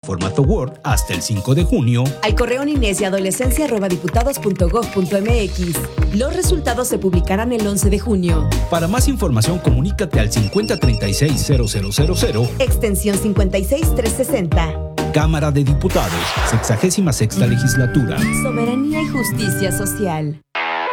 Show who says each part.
Speaker 1: formato Word hasta el 5 de junio
Speaker 2: al correo niñez-y-adolescencia@diputados.gov.mx. Los resultados se publicarán el 11 de junio.
Speaker 1: Para más información, comunícate al 5036-0000,
Speaker 2: extensión 56360.
Speaker 1: Cámara de Diputados, 66ª legislatura.
Speaker 2: Soberanía y justicia social.